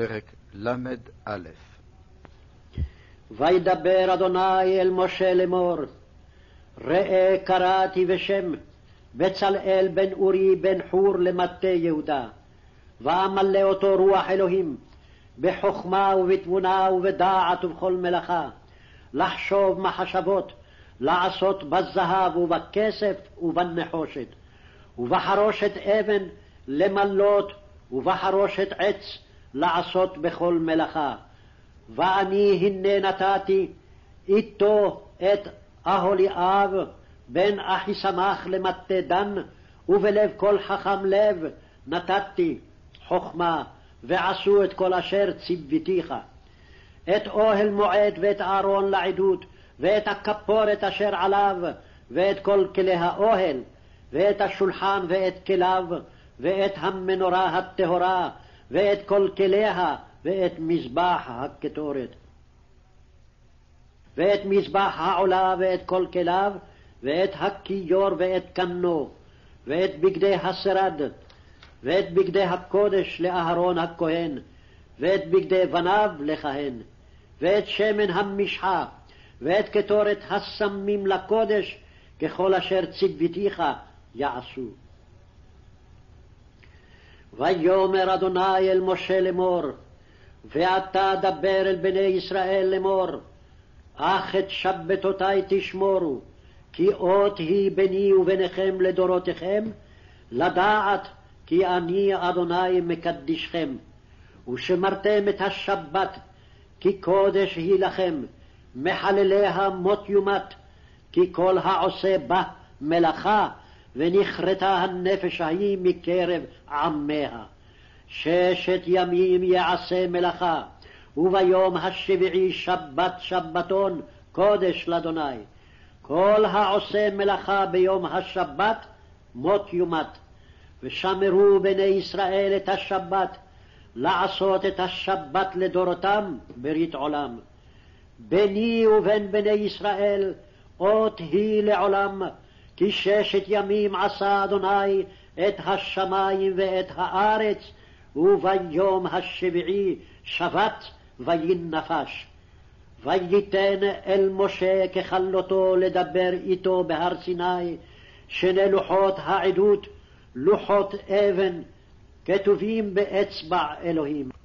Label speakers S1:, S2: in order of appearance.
S1: פרק ל"א.
S2: וידבר אדוני אל משה לאמור, ראה קראתי בשם בצלאל בן אורי בן חור למטה יהודה, ואמלא אותו רוח אלוהים בחוכמה ובתבונה ובדעת ובכל מלאכה, לחשוב מחשבות, לעשות בזהב ובכסף ובנחושת, ובחרושת אבן למלות, ובחרושת עץ לעשות בכל מלאכה. ואני הנה נתתי איתו את אהוליאב בן אחיסמך למטה דן, ובלב כל חכם לב נתתי חוכמה, ועשו את כל אשר ציוותיך, את אוהל מועד ואת אהרון לעדות, ואת הכפורת אשר עליו, ואת כל כלי האוהל, ואת השולחן ואת כליו, ואת המנורה הטהורה, ואת כל כליה, ואת מזבח הקטורת, ואת מזבח העולה ואת כל כליו, ואת הכיור ואת קנו, ואת בגדי השרד, ואת בגדי הקודש לאהרון הכהן, ואת בגדי בניו לכהן, ואת שמן המשחה, ואת קטורת הסמים לקודש, ככל אשר ציוותיך יעשו. ויאמר אדוני אל משה לאמור, ואתה דבר אל בני ישראל לאמור, אך את שבתותי תשמורו, כי אות היא ביני וביניכם לדורותיכם, לדעת כי אני אדוני מקדישכם. ושמרתם את השבת, כי קודש היא לכם, מחלליה מות יומת, כי כל העושה בה מלאכה, ונכרתה הנפש ההיא מקרב עמיה. 6 ימים יעשה מלאכה, וביום השביעי שבת שבתון קודש לאדוני. כל העושה מלאכה ביום השבת מות יומת. ושמרו בני ישראל את השבת, לעשות את השבת לדורותם ברית עולם. ביני ובין בני ישראל אות היא לעולם, כי 6 ימים עשה אדוני את השמיים ואת הארץ, וביום השביעי שבת וינפש. וייתן אל משה ככלותו לדבר איתו בהר סיני 2 לוחות העדות, לוחות אבן, כתובים באצבע אלוהים.